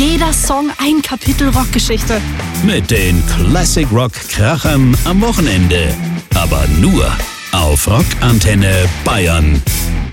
Jeder Song ein Kapitel Rockgeschichte. Mit den Classic Rock Krachern am Wochenende. Aber nur auf Rockantenne Bayern.